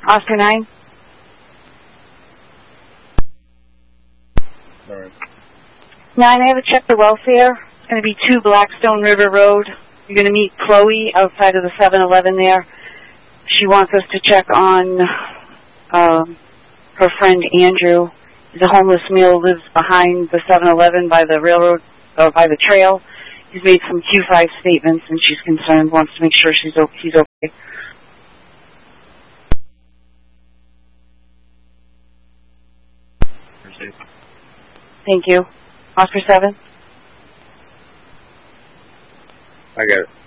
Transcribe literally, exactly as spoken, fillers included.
Oscar nine. All right. Nine, I have to check the welfare. It's going to be two Blackstone River Road. You're going to meet Chloe outside of the seven eleven there. She wants us to check on um, her friend Andrew. He's a homeless male, lives behind the seven eleven by the railroad, or by the trail. He's made some Q five statements, and she's concerned, wants to make sure she's he's okay. Thank you. Oscar seven. I got it.